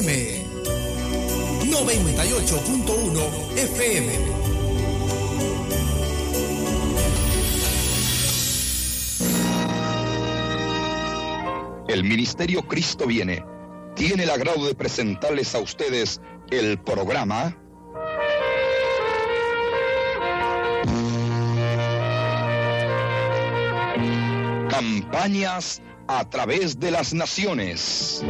FM 98.1 FM. El Ministerio Cristo Viene tiene el agrado de presentarles a ustedes el programa Campañas a través de las naciones.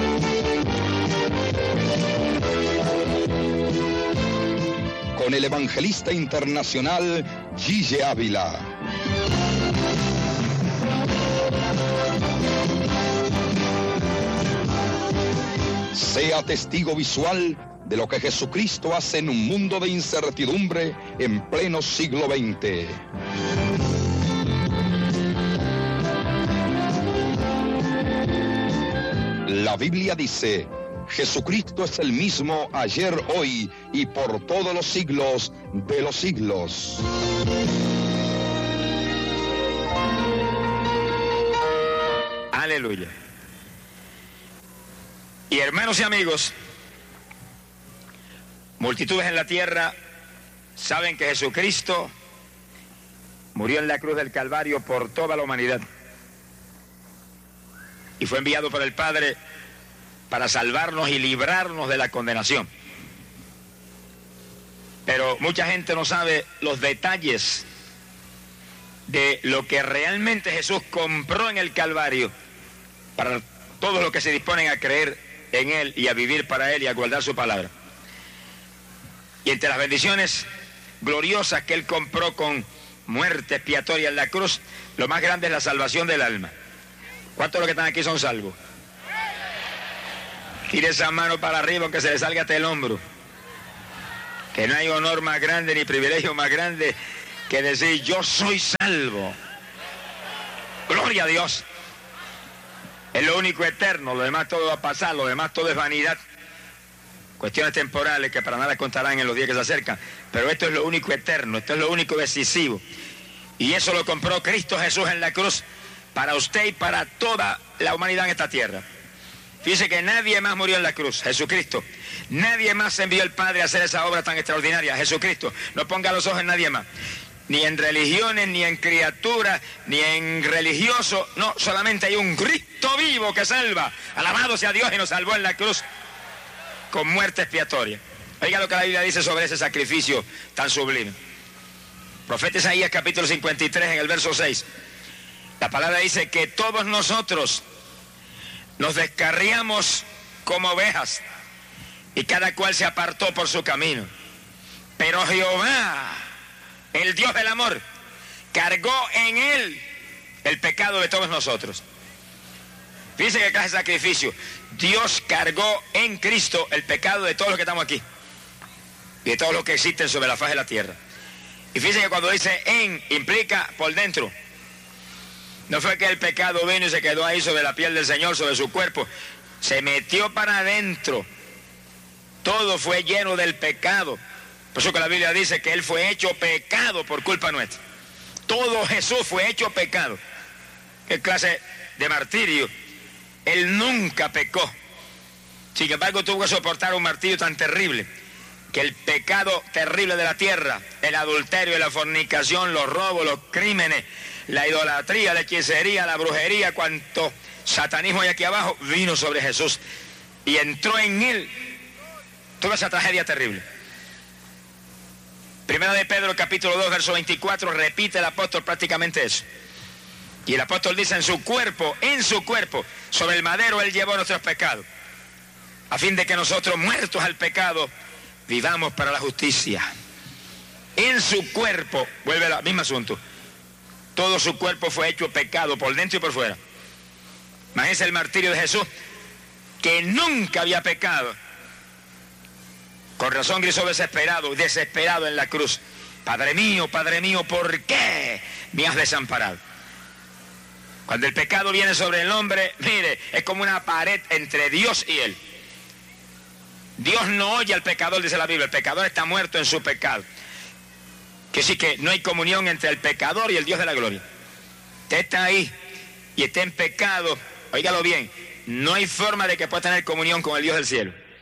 Con el evangelista internacional Gille Ávila. Sea testigo visual de lo que Jesucristo hace en un mundo de incertidumbre en pleno siglo XX. La Biblia dice, Jesucristo es el mismo ayer, hoy y por todos los siglos de los siglos. Aleluya. Y hermanos y amigos, multitudes en la tierra saben que Jesucristo murió en la cruz del Calvario por toda la humanidad y fue enviado por el Padre para salvarnos y librarnos de la condenación. Pero mucha gente no sabe los detalles de lo que realmente Jesús compró en el Calvario para todos los que se disponen a creer en Él y a vivir para Él y a guardar su palabra. Y entre las bendiciones gloriosas que Él compró con muerte expiatoria en la cruz, lo más grande es la salvación del alma. ¿Cuántos de los que están aquí son salvos? Tire esa mano para arriba aunque se le salga hasta el hombro. Que no hay honor más grande ni privilegio más grande que decir yo soy salvo. Gloria a Dios. Es lo único eterno, lo demás todo va a pasar, lo demás todo es vanidad. Cuestiones temporales que para nada contarán en los días que se acercan. Pero esto es lo único eterno, esto es lo único decisivo. Y eso lo compró Cristo Jesús en la cruz para usted y para toda la humanidad en esta tierra. Fíjese que nadie más murió en la cruz, Jesucristo. Nadie más envió el Padre a hacer esa obra tan extraordinaria, Jesucristo. No ponga los ojos en nadie más. Ni en religiones, ni en criaturas, ni en religiosos. No, solamente hay un Cristo vivo que salva. Alabado sea Dios y nos salvó en la cruz con muerte expiatoria. Oiga lo que la Biblia dice sobre ese sacrificio tan sublime. Profeta Isaías capítulo 53 en el verso 6. La palabra dice que todos nosotros nos descarriamos como ovejas y cada cual se apartó por su camino. Pero Jehová, el Dios del amor, cargó en Él el pecado de todos nosotros. Fíjense que clase de sacrificio. Dios cargó en Cristo el pecado de todos los que estamos aquí y de todos los que existen sobre la faz de la tierra. Y fíjense que cuando dice en, implica por dentro. No fue que el pecado vino y se quedó ahí sobre la piel del Señor, sobre su cuerpo. Se metió para adentro. Todo fue lleno del pecado. Por eso que la Biblia dice que Él fue hecho pecado por culpa nuestra. Todo Jesús fue hecho pecado. ¿Qué clase de martirio? Él nunca pecó. Sin embargo, tuvo que soportar un martirio tan terrible, que el pecado terrible de la tierra, el adulterio, la fornicación, los robos, los crímenes, la idolatría, la hechicería, la brujería, cuanto satanismo hay aquí abajo, vino sobre Jesús y entró en Él toda esa tragedia terrible. Primera de Pedro capítulo 2 verso 24 repite el apóstol prácticamente eso. Y el apóstol dice en su cuerpo, sobre el madero Él llevó nuestros pecados, a fin de que nosotros, muertos al pecado, vivamos para la justicia. En su cuerpo, vuelve al mismo asunto, todo su cuerpo fue hecho pecado por dentro y por fuera. Imagínense el martirio de Jesús, que nunca había pecado. Con razón gritó desesperado en la cruz. Padre mío, ¿por qué me has desamparado? Cuando el pecado viene sobre el hombre, mire, es como una pared entre Dios y él. Dios no oye al pecador, dice la Biblia. El pecador está muerto en su pecado. Que sí que no hay comunión entre el pecador y el Dios de la gloria. Usted está ahí y está en pecado, óigalo bien, no hay forma de que pueda tener comunión con el Dios del cielo.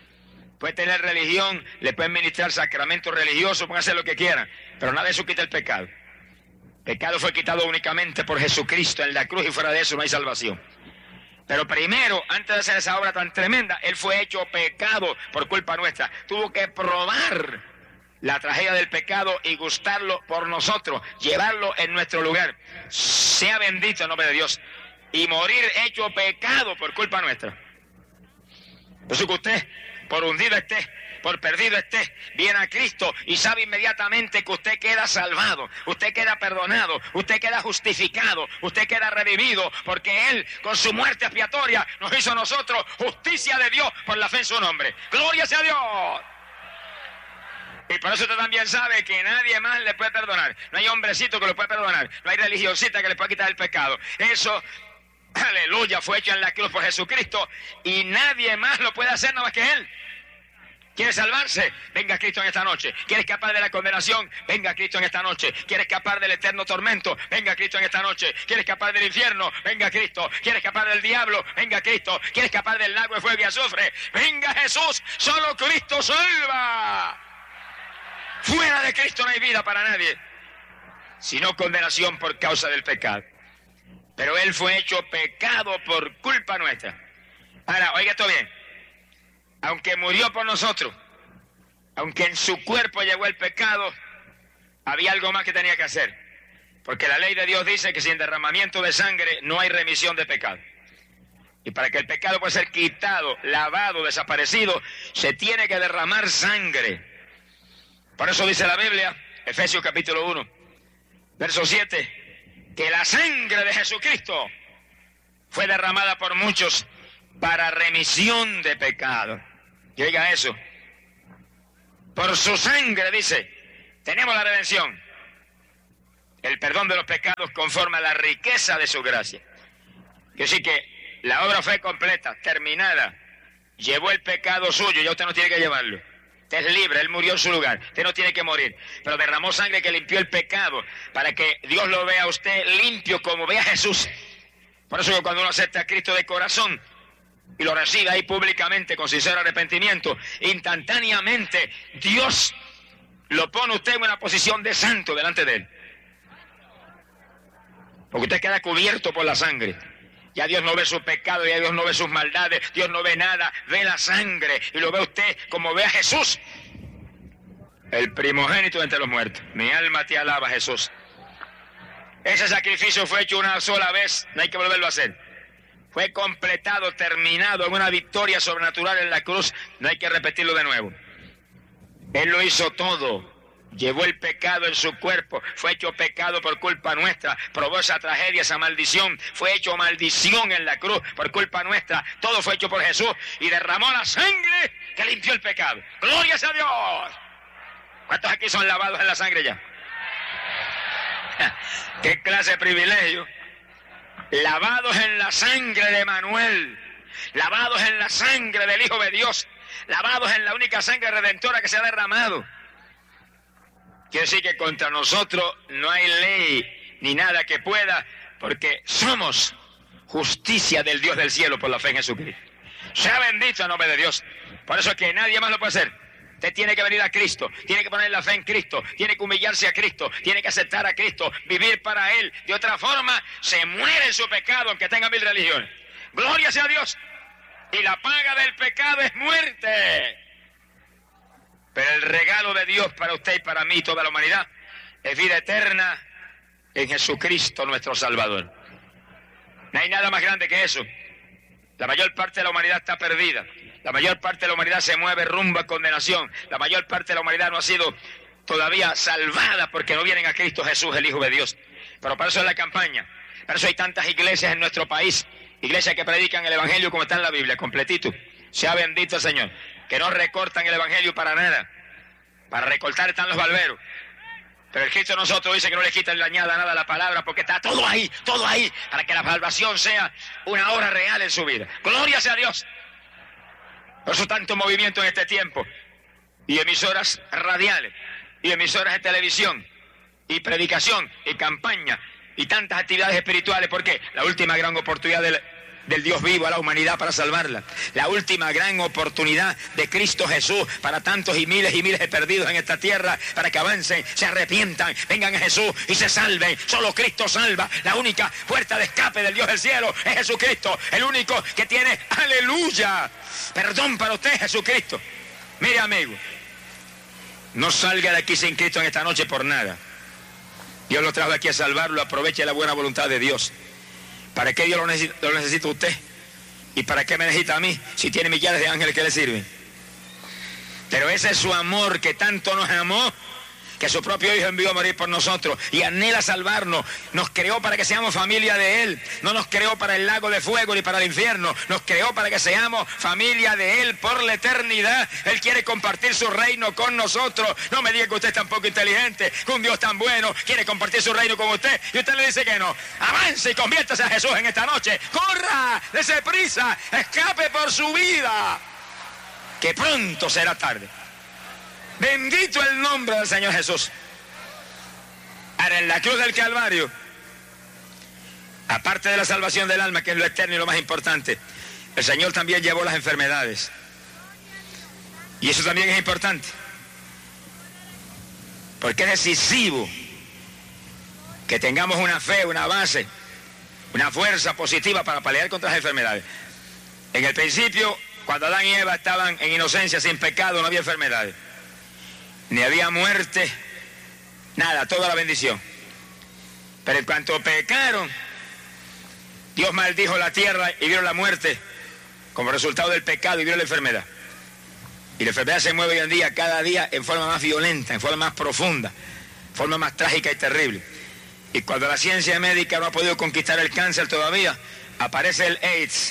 Puede tener religión, le pueden ministrar sacramentos religiosos, pueden hacer lo que quieran, pero nada de eso quita el pecado. El pecado fue quitado únicamente por Jesucristo en la cruz y fuera de eso no hay salvación. Pero primero, antes de hacer esa obra tan tremenda, Él fue hecho pecado por culpa nuestra. Tuvo que probar la tragedia del pecado y gustarlo por nosotros, llevarlo en nuestro lugar. Sea bendito el nombre de Dios. Y morir hecho pecado por culpa nuestra. Por eso que usted, por hundido esté, por perdido esté, viene a Cristo y sabe inmediatamente que usted queda salvado, usted queda perdonado, usted queda justificado, usted queda revivido, porque Él, con su muerte expiatoria, nos hizo a nosotros justicia de Dios por la fe en su nombre. ¡Gloria sea a Dios! Y por eso usted también sabe que nadie más le puede perdonar. No hay hombrecito que lo pueda perdonar, no hay religiosita que le pueda quitar el pecado. Eso, aleluya, fue hecho en la cruz por Jesucristo y nadie más lo puede hacer nada más que Él. ¿Quiere salvarse? Venga a Cristo en esta noche. ¿Quiere escapar de la condenación? Venga a Cristo en esta noche. ¿Quiere escapar del eterno tormento? Venga a Cristo en esta noche. ¿Quiere escapar del infierno? Venga a Cristo. ¿Quiere escapar del diablo? Venga a Cristo. ¿Quiere escapar del lago de fuego y azufre? Venga Jesús. Solo Cristo salva. Fuera de Cristo no hay vida para nadie, sino condenación por causa del pecado. Pero Él fue hecho pecado por culpa nuestra. Ahora, oiga esto bien. Aunque murió por nosotros, aunque en su cuerpo llegó el pecado, había algo más que tenía que hacer. Porque la ley de Dios dice que sin derramamiento de sangre no hay remisión de pecado. Y para que el pecado pueda ser quitado, lavado, desaparecido, se tiene que derramar sangre. Por eso dice la Biblia, Efesios capítulo 1, verso 7, que la sangre de Jesucristo fue derramada por muchos para remisión de pecado. Y oiga eso, por su sangre, dice, tenemos la redención, el perdón de los pecados conforme a la riqueza de su gracia. Quiere decir que la obra fue completa, terminada, llevó el pecado suyo, ya usted no tiene que llevarlo. Usted es libre, Él murió en su lugar, usted no tiene que morir, pero derramó sangre que limpió el pecado, para que Dios lo vea a usted limpio como ve a Jesús. Por eso que cuando uno acepta a Cristo de corazón, y lo recibe ahí públicamente con sincero arrepentimiento, instantáneamente Dios lo pone usted en una posición de santo delante de Él. Porque usted queda cubierto por la sangre. Ya Dios no ve su pecado, ya Dios no ve sus maldades, Dios no ve nada, ve la sangre y lo ve usted como ve a Jesús, el primogénito entre los muertos. Mi alma te alaba, Jesús. Ese sacrificio fue hecho una sola vez, no hay que volverlo a hacer. Fue completado, terminado en una victoria sobrenatural en la cruz, no hay que repetirlo de nuevo. Él lo hizo todo, llevó el pecado en su cuerpo, fue hecho pecado por culpa nuestra, probó esa tragedia, esa maldición, fue hecho maldición en la cruz por culpa nuestra, todo fue hecho por Jesús y derramó la sangre que limpió el pecado. ¡Gloria a Dios! ¿Cuántos aquí son lavados en la sangre ya? ¡Qué clase de privilegio! Lavados en la sangre de Manuel, lavados en la sangre del Hijo de Dios, lavados en la única sangre redentora que se ha derramado. Quiere decir que contra nosotros no hay ley ni nada que pueda, porque somos justicia del Dios del cielo por la fe en Jesucristo. Sea bendito el nombre de Dios. Por eso es que nadie más lo puede hacer. Usted tiene que venir a Cristo, tiene que poner la fe en Cristo, tiene que humillarse a Cristo, tiene que aceptar a Cristo, vivir para Él. De otra forma, se muere en su pecado, aunque tenga 1000 religiones. ¡Gloria sea a Dios! Y la paga del pecado es muerte. Pero el regalo de Dios para usted y para mí y toda la humanidad es vida eterna en Jesucristo nuestro Salvador. No hay nada más grande que eso. La mayor parte de la humanidad está perdida. La mayor parte de la humanidad se mueve rumbo a condenación. La mayor parte de la humanidad no ha sido todavía salvada porque no vienen a Cristo Jesús, el Hijo de Dios. Pero para eso es la campaña. Para eso hay tantas iglesias en nuestro país. Iglesias que predican el Evangelio como está en la Biblia, completito. Sea bendito el Señor. Que no recortan el Evangelio para nada. Para recortar están los barberos. Pero el Cristo de nosotros dice que no le quita ni le añada nada a la palabra porque está todo ahí, para que la salvación sea una obra real en su vida. ¡Gloria sea a Dios! Por eso tanto movimiento en este tiempo. Y emisoras radiales, y emisoras de televisión, y predicación, y campaña, y tantas actividades espirituales. ¿Por qué? La última gran oportunidad del Dios vivo a la humanidad para salvarla. La última gran oportunidad de Cristo Jesús para tantos y miles de perdidos en esta tierra, para que avancen, se arrepientan, vengan a Jesús y se salven. Solo Cristo salva. La única puerta de escape del Dios del cielo es Jesucristo. El único que tiene, aleluya, perdón para usted, Jesucristo. Mire, amigo, no salga de aquí sin Cristo en esta noche por nada. Dios lo trajo aquí a salvarlo. Aproveche la buena voluntad de Dios. ¿Para qué Dios lo necesita a usted? ¿Y para qué me necesita a mí si tiene millares de ángeles que le sirven? Pero ese es su amor, que tanto nos amó, que su propio Hijo envió a morir por nosotros y anhela salvarnos. Nos creó para que seamos familia de Él. No nos creó para el lago de fuego ni para el infierno. Nos creó para que seamos familia de Él por la eternidad. Él quiere compartir su reino con nosotros. No me diga que usted es tan poco inteligente, que un Dios tan bueno quiere compartir su reino con usted y usted le dice que no. Avance y conviértase a Jesús en esta noche. Corra, dése prisa, escape por su vida, que pronto será tarde. Bendito el nombre del Señor Jesús. Ahora, en la cruz del Calvario, aparte de la salvación del alma, que es lo eterno y lo más importante, el Señor también llevó las enfermedades. Y eso también es importante, porque es decisivo que tengamos una fe, una base, una fuerza positiva para pelear contra las enfermedades. En el principio, cuando Adán y Eva estaban en inocencia, sin pecado, no había enfermedades, ni había muerte, nada, toda la bendición. Pero en cuanto pecaron, Dios maldijo la tierra y vieron la muerte como resultado del pecado y vieron la enfermedad. Y la enfermedad se mueve hoy en día, cada día, en forma más violenta, en forma más profunda, en forma más trágica y terrible. Y cuando la ciencia médica no ha podido conquistar el cáncer todavía, aparece el AIDS.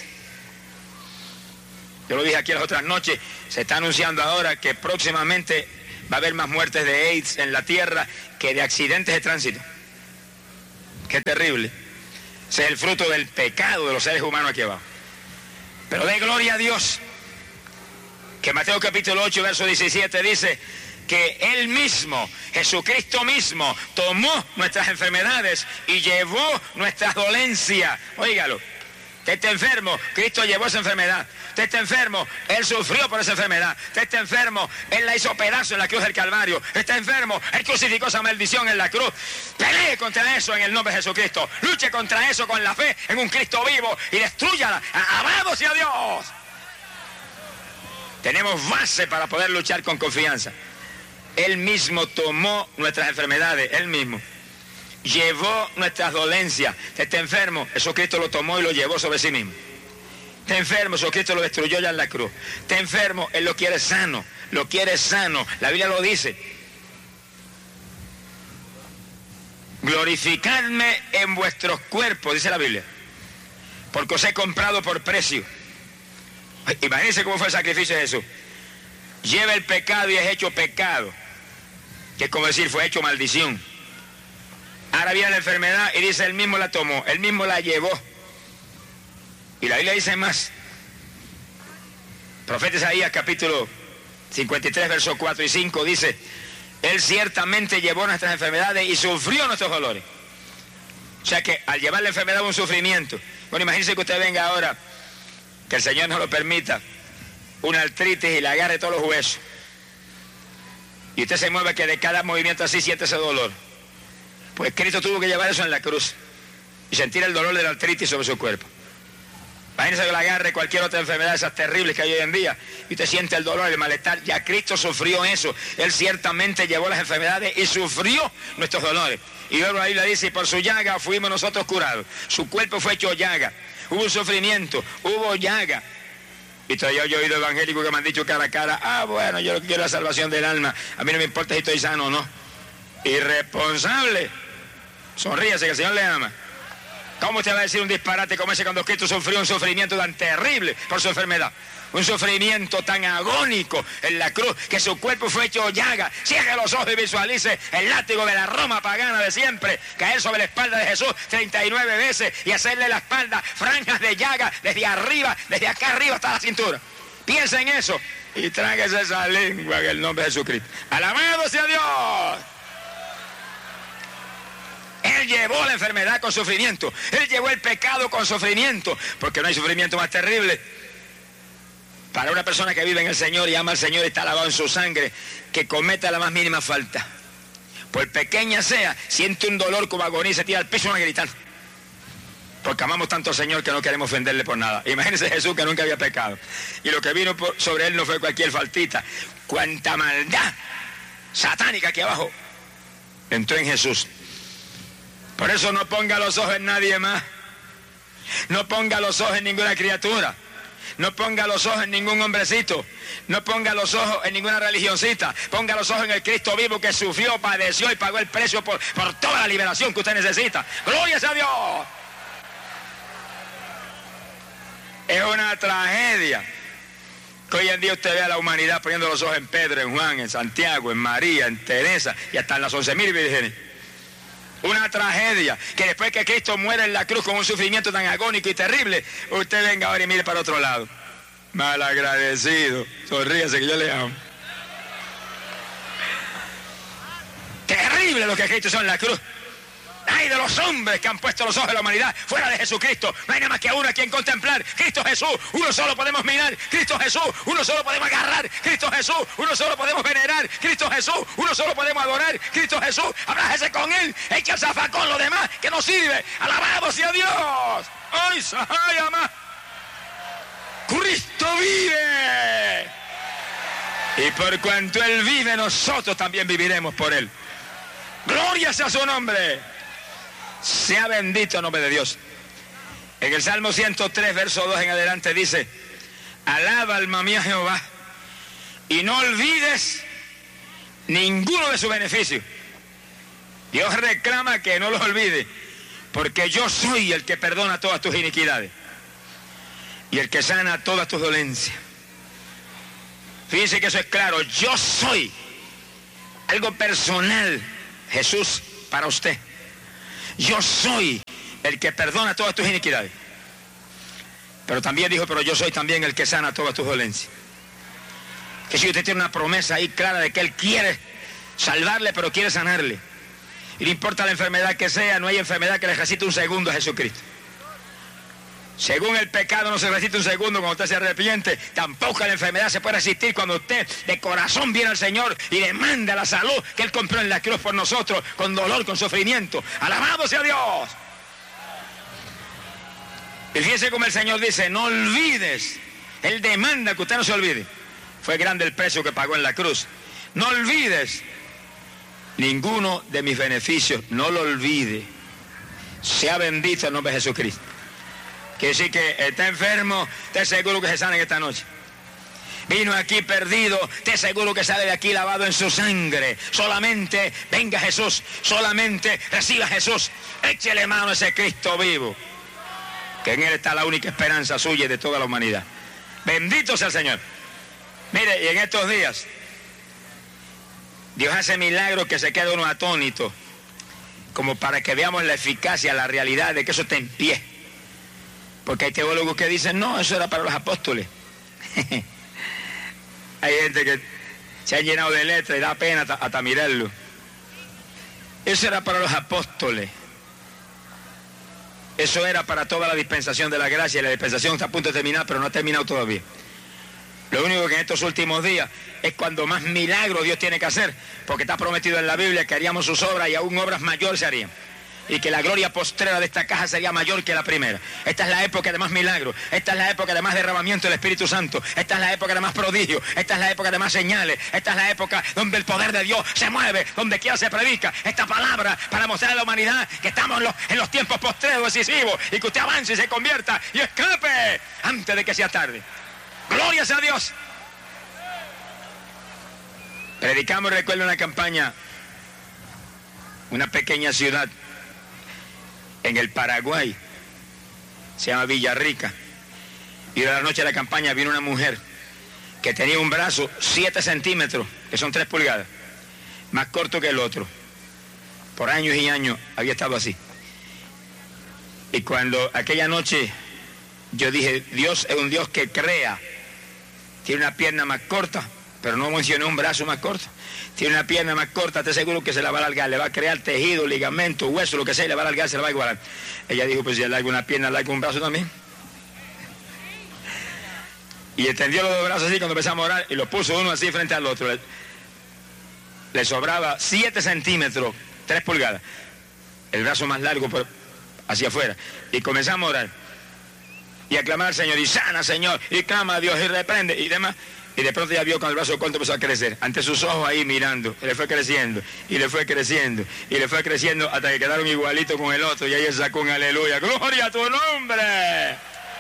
Yo lo dije aquí las otras noches, se está anunciando ahora que próximamente va a haber más muertes de AIDS en la tierra que de accidentes de tránsito. Qué terrible. Ese es el fruto del pecado de los seres humanos aquí abajo. Pero de gloria a Dios, que Mateo capítulo 8, verso 17 dice que Él mismo, Jesucristo mismo, tomó nuestras enfermedades y llevó nuestras dolencias. Óigalo. Usted está enfermo, Cristo llevó esa enfermedad. Usted está enfermo, Él sufrió por esa enfermedad. Usted está enfermo, Él la hizo pedazo en la cruz del Calvario. Está enfermo, Él crucificó esa maldición en la cruz. Pelee contra eso en el nombre de Jesucristo. Luche contra eso con la fe en un Cristo vivo y destrúyala. ¡Alabado sea Dios! Tenemos base para poder luchar con confianza. Él mismo tomó nuestras enfermedades, Él mismo llevó nuestras dolencias. Está enfermo, Jesucristo lo tomó y lo llevó sobre sí mismo. Está enfermo, Jesucristo lo destruyó ya en la cruz. Está enfermo, Él lo quiere sano, lo quiere sano. La Biblia lo dice. Glorificadme en vuestros cuerpos, dice la Biblia, porque os he comprado por precio. Imagínense cómo fue el sacrificio de Jesús. Lleva el pecado y es hecho pecado, que es como decir, fue hecho maldición. Ahora viene la enfermedad y dice, Él mismo la tomó, Él mismo la llevó. Y la Biblia dice más. Profeta Isaías capítulo 53, versos 4 y 5 dice, Él ciertamente llevó nuestras enfermedades y sufrió nuestros dolores. O sea que al llevar la enfermedad hubo un sufrimiento. Bueno, imagínense que usted venga ahora, que el Señor nos lo permita, una artritis y le agarre todos los huesos. Y usted se mueve que de cada movimiento así siente ese dolor. Pues Cristo tuvo que llevar eso en la cruz y sentir el dolor de la artritis sobre su cuerpo. Imagínense que le agarre cualquier otra enfermedad de esas terribles que hay hoy en día y usted siente el dolor, el malestar. Ya Cristo sufrió eso. Él ciertamente llevó las enfermedades y sufrió nuestros dolores. Y luego la Biblia dice, y por su llaga fuimos nosotros curados. Su cuerpo fue hecho llaga. Hubo un sufrimiento, hubo llaga. Y todavía yo he oído evangélicos que me han dicho cara a cara, bueno, yo lo que quiero es la salvación del alma. A mí no me importa si estoy sano o no. Irresponsable. Sonríase que el Señor le ama. ¿Cómo usted va a decir un disparate como ese cuando Cristo sufrió un sufrimiento tan terrible por su enfermedad? Un sufrimiento tan agónico en la cruz, que su cuerpo fue hecho llaga. Cierre los ojos y visualice el látigo de la Roma pagana de siempre caer sobre la espalda de Jesús 39 veces y hacerle la espalda franjas de llaga desde arriba, desde acá arriba hasta la cintura. Piensa en eso y tráguese esa lengua en el nombre de Jesucristo. ¡Alabado sea Dios! Él llevó la enfermedad con sufrimiento. Él llevó el pecado con sufrimiento. Porque no hay sufrimiento más terrible para una persona que vive en el Señor y ama al Señor y está lavado en su sangre, que cometa la más mínima falta. Por pequeña sea, siente un dolor como agonía y se tira al piso y no a gritar. Porque amamos tanto al Señor que no queremos ofenderle por nada. Imagínense Jesús que nunca había pecado. Y lo que vino sobre él no fue cualquier faltita. Cuánta maldad satánica aquí abajo entró en Jesús. Por eso no ponga los ojos en nadie más. No ponga los ojos en ninguna criatura. No ponga los ojos en ningún hombrecito. No ponga los ojos en ninguna religioncita. Ponga los ojos en el Cristo vivo que sufrió, padeció y pagó el precio por toda la liberación que usted necesita. ¡Gloria a Dios! Es una tragedia que hoy en día usted ve a la humanidad poniendo los ojos en Pedro, en Juan, en Santiago, en María, en Teresa y hasta en las 11.000 vírgenes. Una tragedia que después que Cristo muere en la cruz con un sufrimiento tan agónico y terrible, usted venga ahora y mire para otro lado. Malagradecido. Sonríase que yo le amo. Terrible lo que Cristo hizo en la cruz. Ay de los hombres que han puesto los ojos de la humanidad fuera de Jesucristo. No hay nada más que uno a quien contemplar. Cristo Jesús, uno solo podemos mirar. Cristo Jesús, uno solo podemos agarrar. Cristo Jesús, uno solo podemos venerar. Cristo Jesús, uno solo podemos adorar. Cristo Jesús, abrájese con él. Echa el zafacón lo demás que no sirve. Alabado sea Dios. Ay, Sahayama. Cristo vive. Y por cuanto Él vive, nosotros también viviremos por Él. Gloria sea su nombre. Sea bendito el nombre de Dios. En el Salmo 103, verso 2 en adelante dice: alaba alma mía Jehová y no olvides ninguno de sus beneficios. Dios reclama que no los olvide, porque yo soy el que perdona todas tus iniquidades y el que sana todas tus dolencias. Fíjense que eso es claro. Yo soy algo personal, Jesús, para usted. Yo soy el que perdona todas tus iniquidades. Pero también dijo, pero yo soy también el que sana todas tus dolencias. Que si usted tiene una promesa ahí clara de que Él quiere salvarle, pero quiere sanarle. Y no importa la enfermedad que sea, no hay enfermedad que le resista un segundo a Jesucristo. Según el pecado no se resiste un segundo cuando usted se arrepiente, tampoco la enfermedad se puede resistir cuando usted de corazón viene al Señor y demanda la salud que Él compró en la cruz por nosotros, con dolor, con sufrimiento. ¡Alabado sea Dios! Y fíjese como el Señor dice, no olvides. Él demanda que usted no se olvide. Fue grande el precio que pagó en la cruz. No olvides ninguno de mis beneficios, no lo olvide. Sea bendito el nombre de Jesucristo. Quiere decir que está enfermo, esté seguro que se sana en esta noche. Vino aquí perdido, esté seguro que sale de aquí lavado en su sangre. Solamente venga Jesús, solamente reciba a Jesús. Échele mano a ese Cristo vivo, que en Él está la única esperanza suya y de toda la humanidad. Bendito sea el Señor. Mire, y en estos días Dios hace milagros que se queda uno atónito, como para que veamos la eficacia, la realidad de que eso está en pie. Porque hay teólogos que dicen, no, eso era para los apóstoles. Hay gente que se ha llenado de letras y da pena hasta mirarlo. Eso era para los apóstoles. Eso era para toda la dispensación de la gracia. Y la dispensación está a punto de terminar, pero no ha terminado todavía. Lo único que en estos últimos días es cuando más milagros Dios tiene que hacer, porque está prometido en la Biblia que haríamos sus obras y aún obras mayores se harían. Y que la gloria postrera de esta caja sería mayor que la primera. Esta es la época de más milagros. Esta es la época de más derramamiento del Espíritu Santo. Esta es la época de más prodigios. Esta es la época de más señales. Esta es la época donde el poder de Dios se mueve, donde quiera se predica esta palabra para mostrar a la humanidad que estamos en los tiempos postreros decisivos y que usted avance y se convierta y escape antes de que sea tarde. ¡Gloria a Dios! Predicamos, recuerdo, una campaña, una pequeña ciudad en el Paraguay, se llama Villarrica, y de la noche de la campaña vino una mujer que tenía un brazo 7 centímetros, que son 3 pulgadas, más corto que el otro. Por años y años había estado así. Y cuando aquella noche yo dije, Dios es un Dios que crea, tiene una pierna más corta, pero no mencionó un brazo más corto. Tiene una pierna más corta, te seguro que se la va a alargar, le va a crear tejido, ligamento, hueso, lo que sea, le va a alargar, se la va a igualar. Ella dijo, pues si alarga una pierna, alarga un brazo también. Y extendió los dos brazos así cuando empezamos a orar y los puso uno así frente al otro. Le sobraba 7 centímetros, 3 pulgadas. El brazo más largo hacia afuera. Y comenzamos a orar. Y a clamar al Señor. Y sana, Señor. Y clama a Dios y reprende y demás. Y de pronto ya vio con el brazo corto empezó a crecer. Ante sus ojos ahí mirando. Y le fue creciendo. Y le fue creciendo. Y le fue creciendo hasta que quedaron igualitos con el otro. Y ahí sacó un aleluya. ¡Gloria a tu nombre!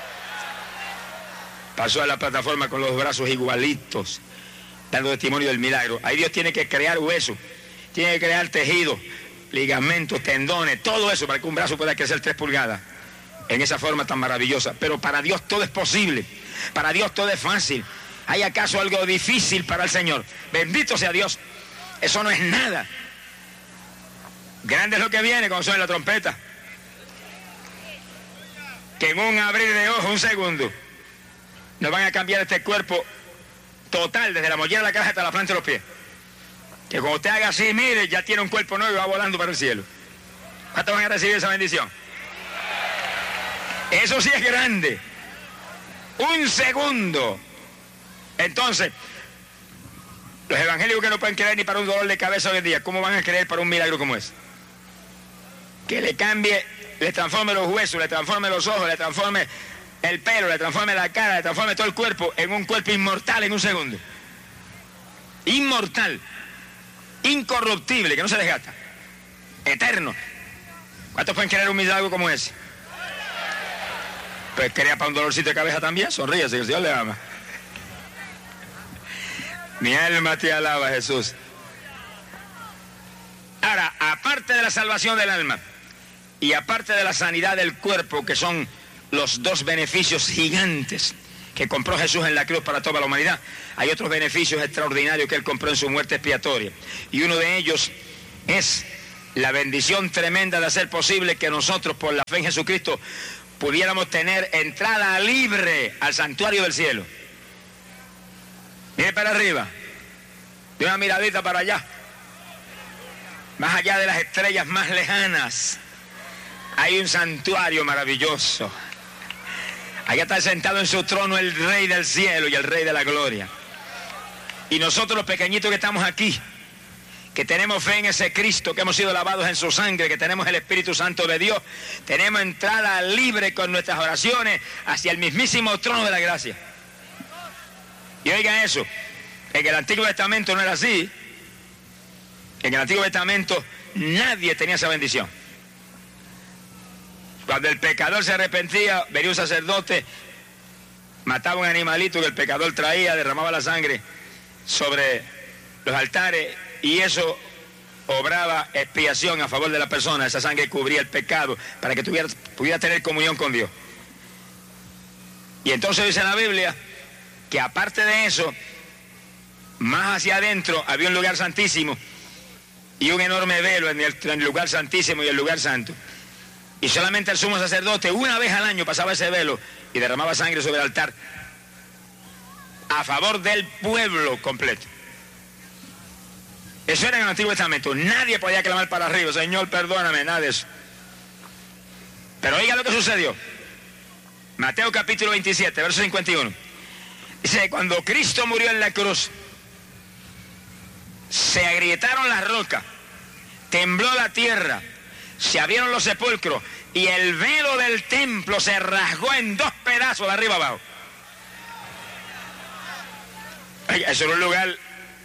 Pasó a la plataforma con los brazos igualitos, dando testimonio del milagro. Ahí Dios tiene que crear hueso, tiene que crear tejido, ligamentos, tendones, todo eso para que un brazo pueda crecer 3 pulgadas en esa forma tan maravillosa. Pero para Dios todo es posible, para Dios todo es fácil. ¿Hay acaso algo difícil para el Señor? Bendito sea Dios, eso no es nada. Grande es lo que viene cuando suena la trompeta, que en un abrir de ojos, un segundo, nos van a cambiar este cuerpo total, desde la mollera de la cabeza hasta la frente de los pies. Que cuando usted haga así, mire, ya tiene un cuerpo nuevo y va volando para el cielo. ¿Cuántos van a recibir esa bendición? Eso sí es grande. Un segundo. Entonces, los evangélicos que no pueden creer ni para un dolor de cabeza hoy en día, ¿cómo van a creer para un milagro como ese? Que le cambie, le transforme los huesos, le transforme los ojos, le transforme el pelo, le transforme la cara, le transforme todo el cuerpo en un cuerpo inmortal en un segundo. Inmortal, incorruptible, que no se desgasta, eterno. ¿Cuántos pueden querer un milagro como ese? Pues crea para un dolorcito de cabeza también, sonríese, que el Señor le ama. Mi alma te alaba, Jesús. Ahora, aparte de la salvación del alma y aparte de la sanidad del cuerpo, que son los 2 beneficios gigantes que compró Jesús en la cruz para toda la humanidad, hay otros beneficios extraordinarios que Él compró en su muerte expiatoria. Y uno de ellos es la bendición tremenda de hacer posible que nosotros, por la fe en Jesucristo, pudiéramos tener entrada libre al santuario del cielo. Mire para arriba, de una miradita para allá, más allá de las estrellas más lejanas, hay un santuario maravilloso. Allá está sentado en su trono el Rey del cielo y el Rey de la gloria. Y nosotros los pequeñitos que estamos aquí, que tenemos fe en ese Cristo, que hemos sido lavados en su sangre, que tenemos el Espíritu Santo de Dios, tenemos entrada libre con nuestras oraciones hacia el mismísimo trono de la gracia. Y oigan eso, en el Antiguo Testamento no era así. En el Antiguo Testamento nadie tenía esa bendición. Cuando el pecador se arrepentía, venía un sacerdote, mataba un animalito que el pecador traía, derramaba la sangre sobre los altares y eso obraba expiación a favor de la persona. Esa sangre cubría el pecado para que pudiera tener comunión con Dios. Y entonces dice la Biblia que aparte de eso, más hacia adentro había un lugar santísimo y un enorme velo en el lugar santísimo y el lugar santo. Y solamente el sumo sacerdote una vez al año pasaba ese velo y derramaba sangre sobre el altar a favor del pueblo completo. Eso era en el Antiguo Testamento. Nadie podía clamar para arriba, Señor, perdóname, nada de eso. Pero oiga lo que sucedió. Mateo capítulo 27, verso 51. Dice, cuando Cristo murió en la cruz, se agrietaron las rocas, tembló la tierra, se abrieron los sepulcros y el velo del templo se rasgó en 2 pedazos de arriba abajo. Eso era un lugar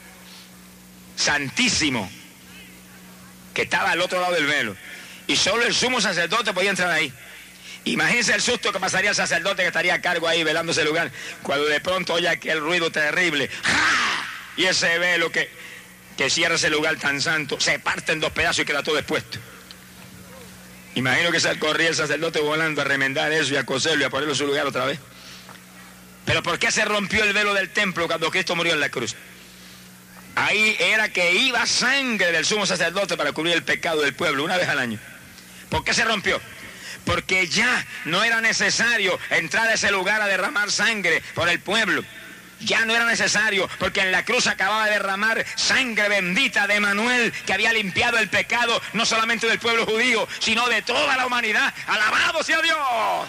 santísimo que estaba al otro lado del velo y solo el sumo sacerdote podía entrar ahí. Imagínense el susto que pasaría el sacerdote que estaría a cargo ahí velando ese lugar cuando de pronto oye aquel ruido terrible. ¡Ja! Y ese velo que cierra ese lugar tan santo se parte en 2 pedazos y queda todo expuesto. Imagino que se corría el sacerdote volando a remendar eso y a coserlo y a ponerlo en su lugar otra vez. Pero ¿por qué se rompió el velo del templo cuando Cristo murió en la cruz? Ahí era que iba sangre del sumo sacerdote para cubrir el pecado del pueblo una vez al año. ¿Por qué se rompió? Porque ya no era necesario entrar a ese lugar a derramar sangre por el pueblo. Ya no era necesario, porque en la cruz acababa de derramar sangre bendita de Emanuel, que había limpiado el pecado no solamente del pueblo judío, sino de toda la humanidad. ¡Alabado sea Dios!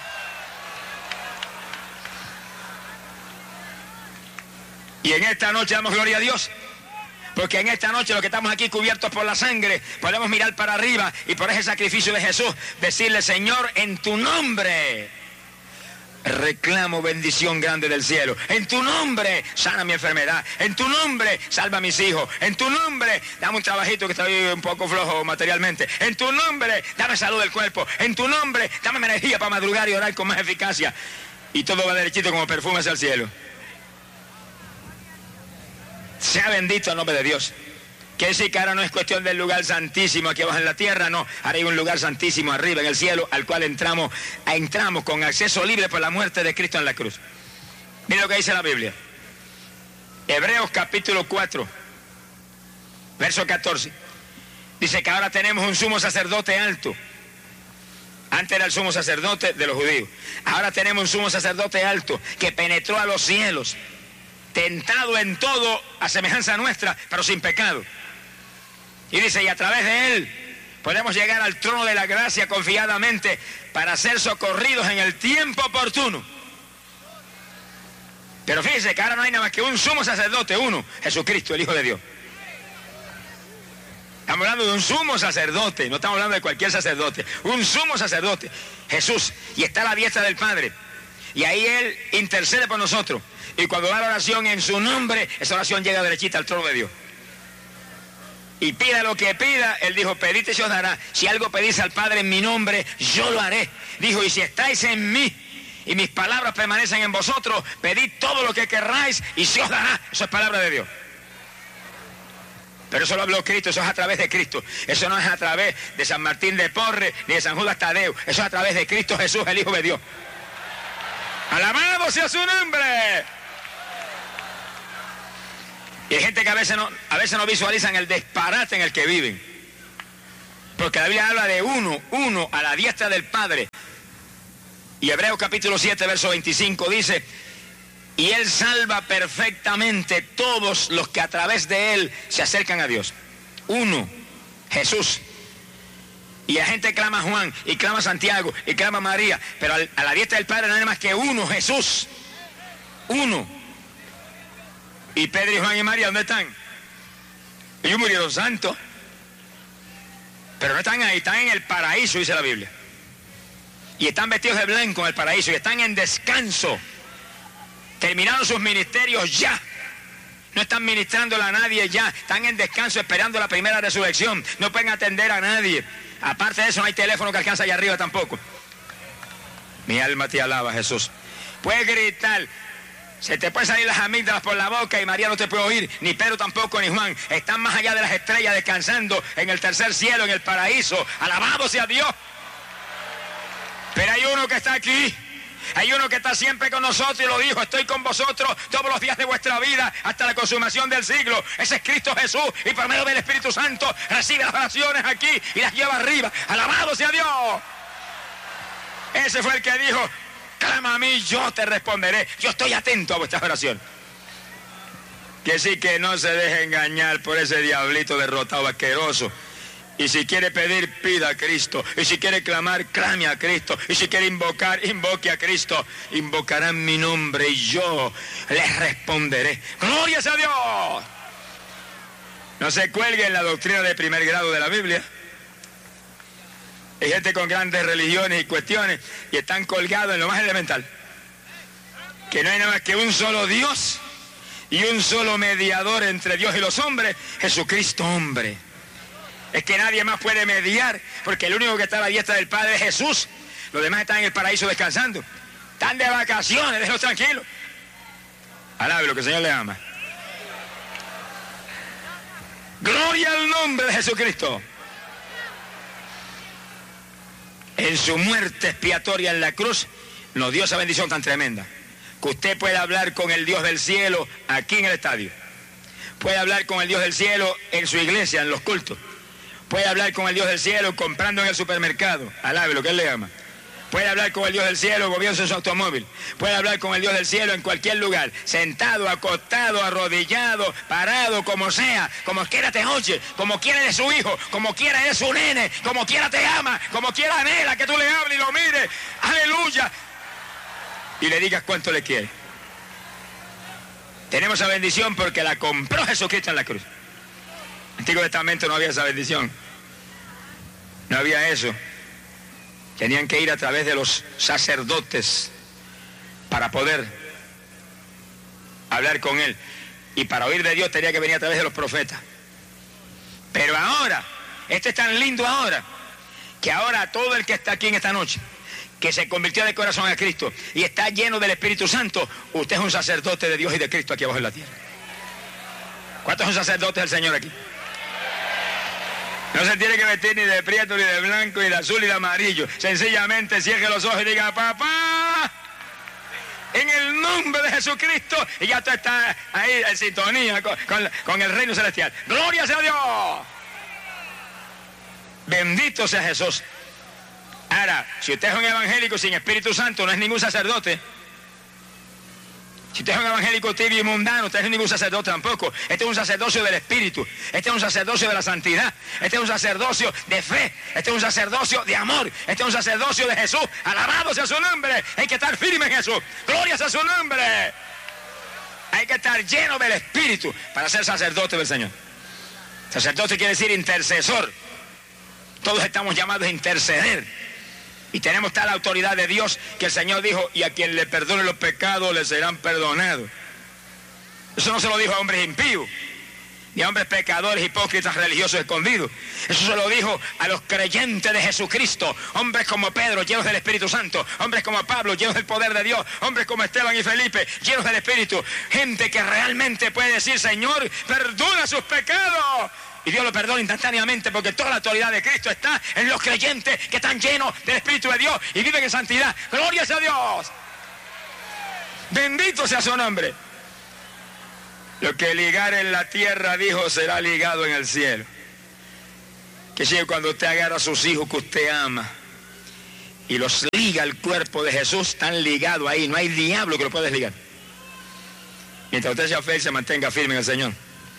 Y en esta noche damos gloria a Dios, porque en esta noche los que estamos aquí cubiertos por la sangre, podemos mirar para arriba y por ese sacrificio de Jesús, decirle: Señor, en tu nombre reclamo bendición grande del cielo. En tu nombre sana mi enfermedad. En tu nombre salva a mis hijos. En tu nombre dame un trabajito que estoy un poco flojo materialmente. En tu nombre dame salud del cuerpo. En tu nombre dame energía para madrugar y orar con más eficacia. Y todo va derechito como perfume hacia el cielo. Sea bendito el nombre de Dios. Quiere decir que ahora no es cuestión del lugar santísimo aquí abajo en la tierra, no. Ahora hay un lugar santísimo arriba en el cielo, al cual entramos con acceso libre por la muerte de Cristo en la cruz. Miren lo que dice la Biblia. Hebreos capítulo 4, verso 14. Dice que ahora tenemos un sumo sacerdote alto. Antes era el sumo sacerdote de los judíos. Ahora tenemos un sumo sacerdote alto que penetró a los cielos, tentado en todo a semejanza nuestra, pero sin pecado. Y dice, y a través de él podemos llegar al trono de la gracia confiadamente para ser socorridos en el tiempo oportuno. Pero fíjense que ahora no hay nada más que un sumo sacerdote, uno, Jesucristo, el Hijo de Dios. Estamos hablando de un sumo sacerdote, no estamos hablando de cualquier sacerdote, un sumo sacerdote, Jesús, y está a la diestra del Padre. Y ahí Él intercede por nosotros. Y cuando da la oración en su nombre, esa oración llega derechita al trono de Dios. Y pida lo que pida, Él dijo, pedid y se os dará. Si algo pedís al Padre en mi nombre, yo lo haré. Dijo, y si estáis en mí y mis palabras permanecen en vosotros, pedid todo lo que querráis y se os dará. Eso es palabra de Dios. Pero eso lo habló Cristo, eso es a través de Cristo. Eso no es a través de San Martín de Porres ni de San Judas Tadeo. Eso es a través de Cristo Jesús, el Hijo de Dios. ¡Alabado sea su nombre! Y hay gente que a veces no visualizan el disparate en el que viven. Porque la Biblia habla de uno a la diestra del Padre. Y Hebreos capítulo 7, verso 25 dice, y Él salva perfectamente todos los que a través de Él se acercan a Dios. Uno, Jesús. Y la gente clama a Juan, y clama a Santiago, y clama a María. Pero a la diestra del Padre no hay más que uno, Jesús. Uno. Y Pedro y Juan y María, ¿dónde están? Ellos murieron santos. Pero no están ahí, están en el paraíso, dice la Biblia. Y están vestidos de blanco en el paraíso, y están en descanso. Terminaron sus ministerios ya. No están ministrándole a nadie ya. Están en descanso esperando la primera resurrección. No pueden atender a nadie. Aparte de eso, no hay teléfono que alcanza allá arriba tampoco. Mi alma te alaba, Jesús. Puedes gritar. Se te pueden salir las amígdalas por la boca y María no te puede oír, ni Pedro tampoco, ni Juan. Están más allá de las estrellas descansando en el tercer cielo, en el paraíso. Alabado sea Dios. Pero hay uno que está aquí. Hay uno que está siempre con nosotros y lo dijo, estoy con vosotros todos los días de vuestra vida hasta la consumación del siglo. Ese es Cristo Jesús y por medio del Espíritu Santo recibe las oraciones aquí y las lleva arriba. Alabado sea Dios. Ese fue el que dijo, clama a mí, yo te responderé. Yo estoy atento a vuestras oraciones. Que sí, que no se deje engañar por ese diablito derrotado asqueroso. Y si quiere pedir, pida a Cristo. Y si quiere clamar, clame a Cristo. Y si quiere invocar, invoque a Cristo. Invocarán mi nombre y yo les responderé. ¡Gloria sea a Dios! No se cuelgue en la doctrina de primer grado de la Biblia. Hay gente con grandes religiones y cuestiones y están colgados en lo más elemental. Que no hay nada más que un solo Dios y un solo mediador entre Dios y los hombres, Jesucristo hombre. Es que nadie más puede mediar, porque el único que está a la diestra del Padre es Jesús. Los demás están en el paraíso descansando. Están de vacaciones, déjenlos tranquilos. Alabe lo que el Señor le ama. Gloria al nombre de Jesucristo. En su muerte expiatoria en la cruz, nos dio esa bendición tan tremenda. Que usted puede hablar con el Dios del cielo aquí en el estadio. Puede hablar con el Dios del cielo en su iglesia, en los cultos. Puede hablar con el Dios del cielo comprando en el supermercado. Alabe lo que Él le ama. Puede hablar con el Dios del cielo, gobierno en su automóvil. Puede hablar con el Dios del cielo en cualquier lugar. Sentado, acostado, arrodillado, parado, como sea. Como quiera te oye, como quiera de su hijo, como quiera de su nene, como quiera te ama, como quiera anhela que tú le hables y lo mires. Aleluya. Y le digas cuánto le quiere. Tenemos esa bendición porque la compró Jesucristo en la cruz. En el Antiguo Testamento no había esa bendición. No había eso. Tenían que ir a través de los sacerdotes para poder hablar con Él. Y para oír de Dios tenía que venir a través de los profetas. Pero ahora, esto es tan lindo ahora, que ahora todo el que está aquí en esta noche, que se convirtió de corazón a Cristo y está lleno del Espíritu Santo, usted es un sacerdote de Dios y de Cristo aquí abajo en la tierra. ¿Cuántos son sacerdotes del Señor aquí? No se tiene que vestir ni de prieto, ni de blanco, ni de azul, ni de amarillo. Sencillamente cierre los ojos y diga, papá, en el nombre de Jesucristo, y ya tú estás ahí en sintonía con el reino celestial. ¡Gloria sea a Dios! Bendito sea Jesús. Ahora, si usted es un evangélico sin Espíritu Santo, no es ningún sacerdote. Si usted es un evangélico tibio y mundano, usted no es ningún sacerdote tampoco. Este es un sacerdocio del Espíritu. Este es un sacerdocio de la santidad. Este es un sacerdocio de fe. Este es un sacerdocio de amor. Este es un sacerdocio de Jesús. Alabado sea su nombre. Hay que estar firme en Jesús. Gloria sea su nombre. Hay que estar lleno del Espíritu para ser sacerdote del Señor. Sacerdote quiere decir intercesor. Todos estamos llamados a interceder. Y tenemos tal autoridad de Dios que el Señor dijo, y a quien le perdone los pecados le serán perdonados. Eso no se lo dijo a hombres impíos, ni a hombres pecadores, hipócritas, religiosos escondidos. Eso se lo dijo a los creyentes de Jesucristo, hombres como Pedro, llenos del Espíritu Santo, hombres como Pablo, llenos del poder de Dios, hombres como Esteban y Felipe, llenos del Espíritu, gente que realmente puede decir, Señor, perdona sus pecados. Y Dios lo perdona instantáneamente porque toda la autoridad de Cristo está en los creyentes que están llenos del Espíritu de Dios y viven en santidad. ¡Gloria sea a Dios! Bendito sea su nombre. Lo que ligar en la tierra, dijo, será ligado en el cielo. Que si cuando usted agarra a sus hijos que usted ama y los liga al cuerpo de Jesús, están ligados ahí. No hay diablo que lo pueda desligar. Mientras usted sea fiel, se mantenga firme en el Señor.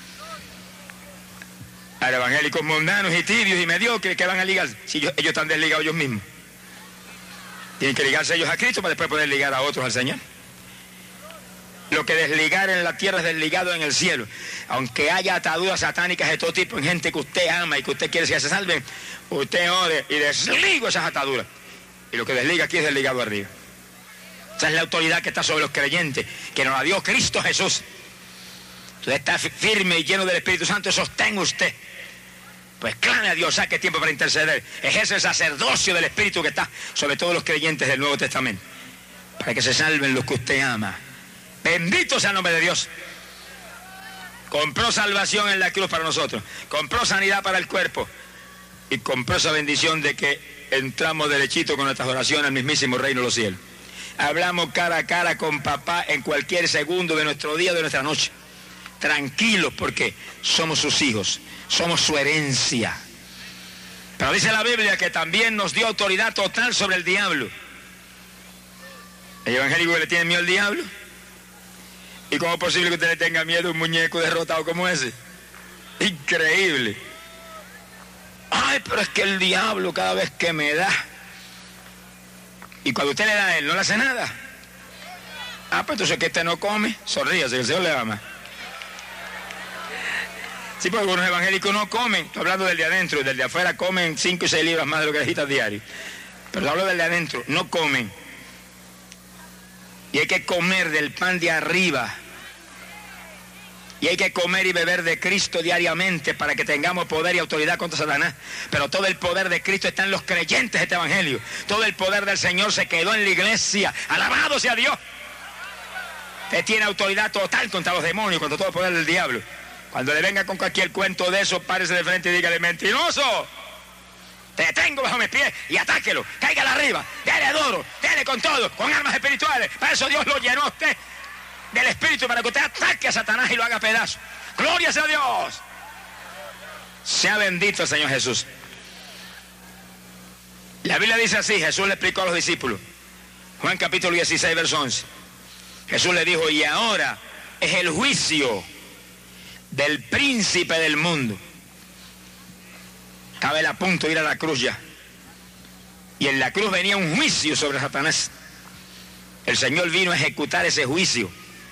A los evangélicos mundanos y tibios y mediocres que van a ligar, si ellos están desligados ellos mismos. Tienen que ligarse ellos a Cristo para después poder ligar a otros al Señor. Lo que desligar en la tierra es desligado en el cielo. Aunque haya ataduras satánicas de todo tipo en gente que usted ama y que usted quiere que se salven, usted ore y desliga esas ataduras. Y lo que desliga aquí es desligado arriba. Esa es la autoridad que está sobre los creyentes, que nos la dio Cristo Jesús. Usted está firme y lleno del Espíritu Santo, sostenga usted. Pues clame a Dios, saque tiempo para interceder. Ejerce el sacerdocio del Espíritu que está sobre todos los creyentes del Nuevo Testamento, para que se salven los que usted ama. Bendito sea el nombre de Dios. Compró salvación en la cruz para nosotros, compró sanidad para el cuerpo y compró esa bendición de que entramos derechito con nuestras oraciones al mismísimo reino de los cielos. Hablamos cara a cara con papá en cualquier segundo de nuestro día o de nuestra noche. Tranquilos porque somos sus hijos, somos su herencia. Pero dice la Biblia que también nos dio autoridad total sobre el diablo. ¿El evangélico le tiene miedo al diablo? ¿Y cómo es posible que usted le tenga miedo a un muñeco derrotado como ese? Increíble. Ay, pero es que el diablo cada vez que me da. Y cuando usted le da a él, ¿no le hace nada? Ah, pues entonces que usted no come, sonríase, que el Señor le ama. Sí, porque algunos evangélicos no comen, estoy hablando del de adentro, y del de afuera comen 5 y 6 libras más de lo que necesitas diario. Pero hablo del de adentro, no comen. Y hay que comer del pan de arriba. Y hay que comer y beber de Cristo diariamente para que tengamos poder y autoridad contra Satanás. Pero todo el poder de Cristo está en los creyentes de este evangelio. Todo el poder del Señor se quedó en la iglesia. Alabado sea Dios. Usted tiene autoridad total contra los demonios, contra todo el poder del diablo. Cuando le venga con cualquier cuento de eso, párese de frente y dígale, mentiroso. Te detengo bajo mis pies y atáquelo. Cáigale arriba, dale duro, dale con todo, con armas espirituales. Para eso Dios lo llenó a usted del Espíritu, para que usted ataque a Satanás y lo haga pedazo. ¡Gloria sea a Dios! Sea bendito el Señor Jesús. La Biblia dice así, Jesús le explicó a los discípulos. Juan capítulo 16, verso 11. Jesús le dijo, y ahora es el juicio del príncipe del mundo. Estaba él a punto de ir a la cruz ya. Y en la cruz venía un juicio sobre Satanás. El Señor vino a ejecutar ese juicio,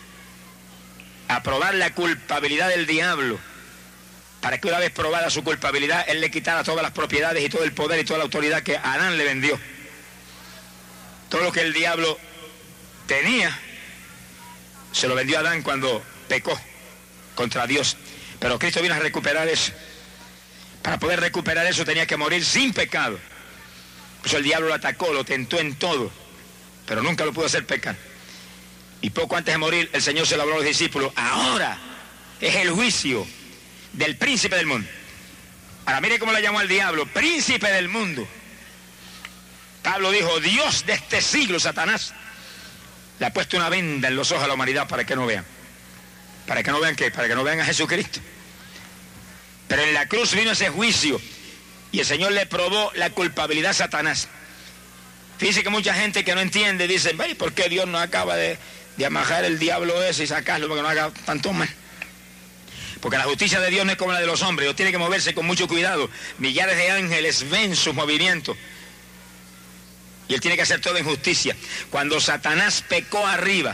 a probar la culpabilidad del diablo, para que una vez probada su culpabilidad, él le quitara todas las propiedades y todo el poder y toda la autoridad que Adán le vendió. Todo lo que el diablo tenía, se lo vendió a Adán cuando pecó contra Dios. Pero Cristo vino a recuperar eso. Para poder recuperar eso tenía que morir sin pecado. Por eso el diablo lo atacó, lo tentó en todo, pero nunca lo pudo hacer pecar. Y poco antes de morir, el Señor se lo habló a los discípulos. Ahora es el juicio del príncipe del mundo. Ahora mire cómo le llamó al diablo, príncipe del mundo. Pablo dijo, Dios de este siglo, Satanás, le ha puesto una venda en los ojos a la humanidad para que no vean. ¿Para que no vean qué? Para que no vean a Jesucristo. Pero en la cruz vino ese juicio y el Señor le probó la culpabilidad a Satanás. Fíjense que mucha gente que no entiende dice, ¿por qué Dios no acaba de amajar el diablo ese y sacarlo para que no haga tanto mal? Porque la justicia de Dios no es como la de los hombres. Dios tiene que moverse con mucho cuidado. Millares de ángeles ven sus movimientos y Él tiene que hacer todo en justicia. Cuando Satanás pecó arriba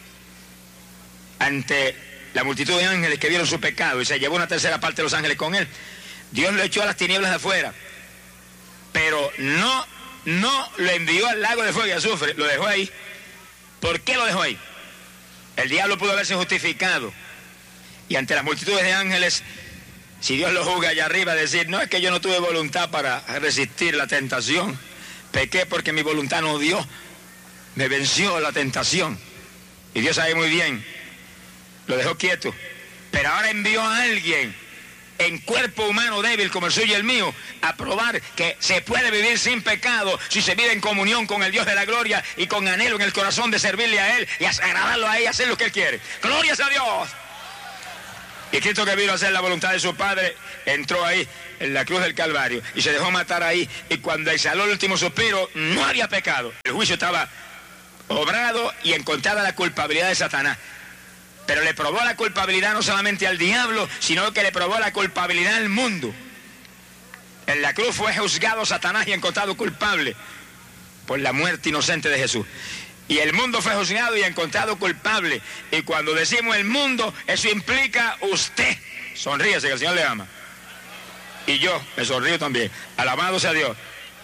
ante la multitud de ángeles que vieron su pecado y se llevó una tercera parte de los ángeles con él, Dios lo echó a las tinieblas de afuera, pero no lo envió al lago de fuego y azufre, lo dejó ahí. ¿Por qué lo dejó ahí? El diablo pudo haberse justificado y ante las multitudes de ángeles, si Dios lo juzga allá arriba, decir, no, es que yo no tuve voluntad para resistir la tentación, pequé porque mi voluntad no dio, me venció la tentación. Y Dios sabe muy bien, lo dejó quieto, pero ahora envió a alguien en cuerpo humano débil como el suyo y el mío, a probar que se puede vivir sin pecado si se vive en comunión con el Dios de la gloria y con anhelo en el corazón de servirle a Él y agradarlo a Él y hacer lo que Él quiere. ¡Glorias a Dios! Y Cristo, que vino a hacer la voluntad de su Padre, entró ahí en la cruz del Calvario y se dejó matar ahí, y cuando exhaló el último suspiro no había pecado. El juicio estaba obrado y encontrada la culpabilidad de Satanás. Pero le probó la culpabilidad no solamente al diablo, sino que le probó la culpabilidad al mundo. En la cruz fue juzgado Satanás y encontrado culpable por la muerte inocente de Jesús. Y el mundo fue juzgado y encontrado culpable. Y cuando decimos el mundo, eso implica usted. Sonríese, que el Señor le ama. Y yo me sonrío también. Alabado sea Dios.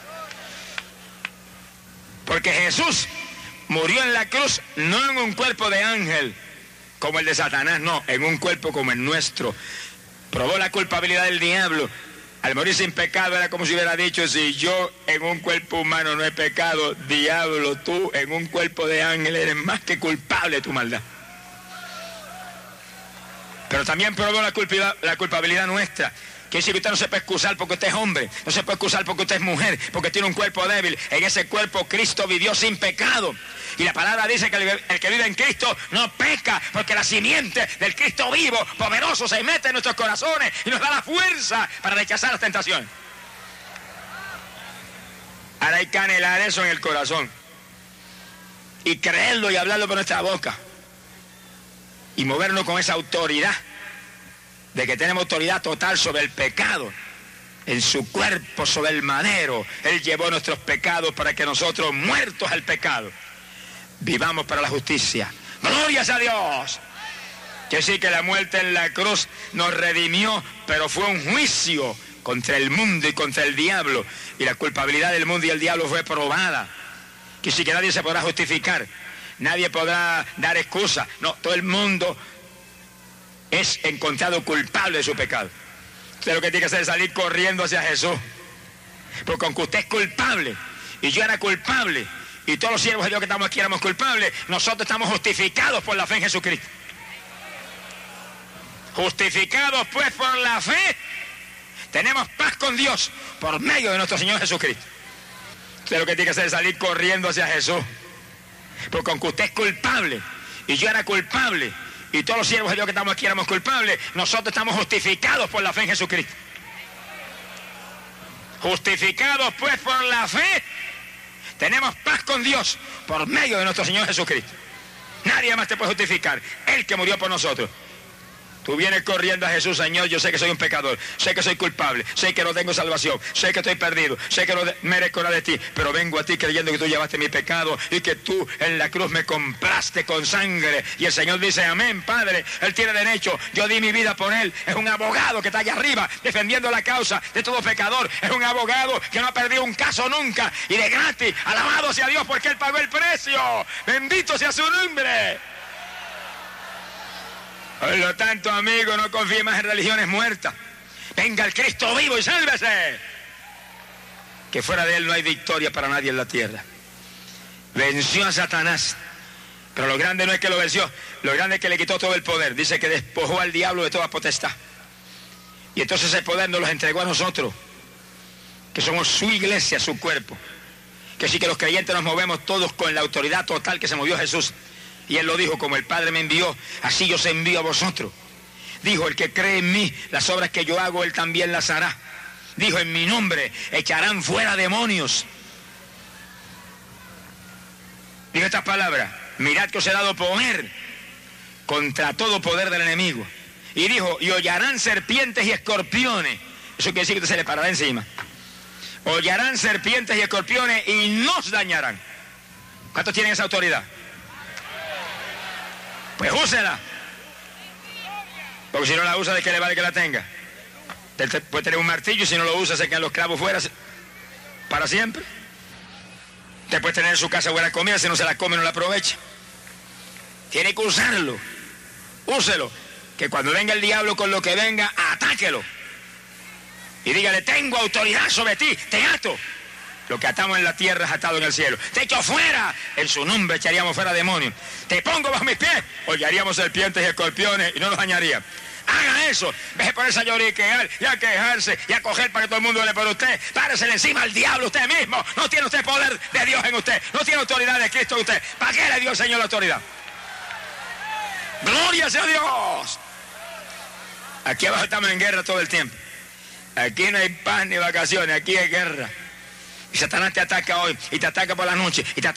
Porque Jesús murió en la cruz no en un cuerpo de ángel como el de Satanás, no, en un cuerpo como el nuestro. Probó la culpabilidad del diablo. Al morir sin pecado era como si hubiera dicho, si yo en un cuerpo humano no he pecado, diablo, tú en un cuerpo de ángel eres más que culpable de tu maldad. Pero también probó la culpabilidad nuestra. Quiere decir que usted no se puede excusar porque usted es hombre, no se puede excusar porque usted es mujer, porque tiene un cuerpo débil. En ese cuerpo Cristo vivió sin pecado. Y la palabra dice que el que vive en Cristo no peca, porque la simiente del Cristo vivo, poderoso, se mete en nuestros corazones y nos da la fuerza para rechazar las tentaciones. Ahora hay que anhelar eso en el corazón y creerlo y hablarlo por nuestra boca y movernos con esa autoridad de que tenemos autoridad total sobre el pecado. En su cuerpo, sobre el madero, Él llevó nuestros pecados para que nosotros, muertos al pecado, vivamos para la justicia. ¡Glorias a Dios! Que sí, que la muerte en la cruz nos redimió, pero fue un juicio contra el mundo y contra el diablo. Y la culpabilidad del mundo y el diablo fue probada. Que sí, que nadie se podrá justificar, nadie podrá dar excusa. No, todo el mundo es encontrado culpable de su pecado. Usted lo que tiene que hacer es salir corriendo hacia Jesús. Porque aunque usted es culpable y yo era culpable, y todos los siervos de Dios que estamos aquí éramos culpables, nosotros estamos justificados por la fe en Jesucristo. Justificados pues por la fe, tenemos paz con Dios por medio de nuestro Señor Jesucristo. Usted lo que tiene que hacer es salir corriendo hacia Jesús. Porque aunque usted es culpable y yo era culpable, y todos los siervos de Dios que estamos aquí éramos culpables, nosotros estamos justificados por la fe en Jesucristo. Justificados pues por la fe, tenemos paz con Dios por medio de nuestro Señor Jesucristo. Nadie más te puede justificar, Él que murió por nosotros. Tú vienes corriendo a Jesús: Señor, yo sé que soy un pecador, sé que soy culpable, sé que no tengo salvación, sé que estoy perdido, sé que no merezco nada de ti, pero vengo a ti creyendo que tú llevaste mi pecado y que tú en la cruz me compraste con sangre. Y el Señor dice: amén, Padre, Él tiene derecho, yo di mi vida por Él. Es un abogado que está allá arriba defendiendo la causa de todo pecador. Es un abogado que no ha perdido un caso nunca, y de gratis, alabado sea Dios, porque Él pagó el precio. Bendito sea su nombre. Por lo tanto, amigo, no confíe más en religiones muertas. Venga el Cristo vivo y sálvese. Que fuera de Él no hay victoria para nadie en la tierra. Venció a Satanás, pero lo grande no es que lo venció, lo grande es que le quitó todo el poder. Dice que despojó al diablo de toda potestad. Y entonces ese poder nos lo entregó a nosotros, que somos su iglesia, su cuerpo. Que sí, que los creyentes nos movemos todos con la autoridad total que se movió Jesús. Y Él lo dijo: como el Padre me envió, así yo os envío a vosotros. Dijo: el que cree en mí, las obras que yo hago, Él también las hará. Dijo: en mi nombre echarán fuera demonios. Dijo estas palabras: mirad que os he dado poder contra todo poder del enemigo. Y dijo: y hollarán serpientes y escorpiones. Eso quiere decir que se le parará encima. Hollarán serpientes y escorpiones y no os dañarán. ¿Cuántos tienen esa autoridad? Pues úsela. Porque si no la usa, ¿de qué le vale que la tenga? Puede tener un martillo y si no lo usa se quedan los clavos fuera para siempre. Usted puede tener en su casa buena comida, si no se la come no la aprovecha. Tiene que usarlo. Úselo. Que cuando venga el diablo con lo que venga, atáquelo. Y dígale: tengo autoridad sobre ti, te ato. Lo que atamos en la tierra es atado en el cielo. Te echo fuera, en su nombre echaríamos fuera demonios. Te pongo bajo mis pies, hollaríamos serpientes y escorpiones y no los dañaría. Haga eso, deje ponerse a lloriquear y a quejarse y a coger para que todo el mundo le por usted. Páresele encima al diablo usted mismo. No tiene usted poder de Dios en usted, no tiene autoridad de Cristo en usted. ¿Para qué le dio el Señor la autoridad? ¡Gloria sea Dios! Aquí abajo estamos en guerra todo el tiempo. Aquí no hay paz ni vacaciones, aquí hay guerra. Y Satanás te ataca hoy, y te ataca por la noche, y te ataca